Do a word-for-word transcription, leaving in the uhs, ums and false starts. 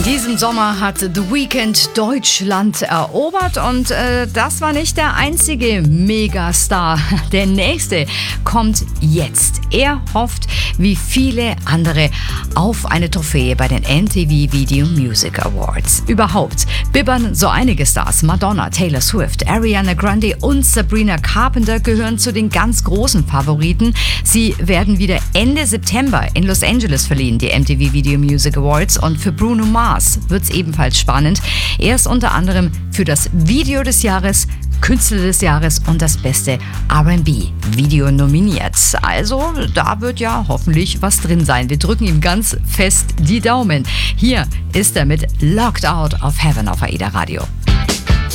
diesem Sommer hat The Weeknd Deutschland erobert und äh, das war nicht der einzige Megastar. Der nächste kommt jetzt. Er hofft, wie viele andere, auf eine Trophäe bei den M T V Video Music Awards. Überhaupt bibbern so einige Stars. Madonna, Taylor Swift, Ariana Grande und Sabrina Carpenter gehören zu den ganz großen Favoriten. Sie werden wieder Ende September in Los Angeles verliehen, die M T V Video Music Awards. Und für Bruno Mars wird es ebenfalls spannend. Er ist unter anderem für das Video des Jahres, Künstler des Jahres und das beste R and B-Video nominiert. Also da wird ja hoffentlich was drin sein. Wir drücken ihm ganz fest die Daumen. Hier ist er mit Locked Out of Heaven auf AIDA Radio.